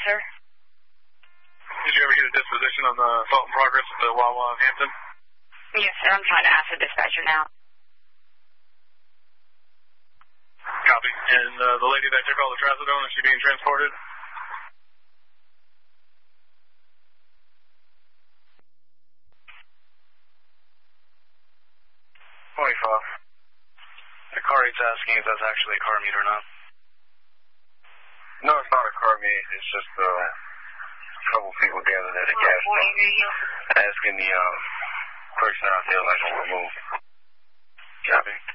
sir? Did you ever get a disposition on the assault in progress at the Wawa in Hampton? Yes, sir. I'm trying to ask the dispatcher now. Copy. And the lady that took all the trazodone, is she being transported? The car he's asking if that's actually a car meet or not. No, it's not a car meet. It's just a couple people gathered at a gas station asking the person out there like to remove. Copy.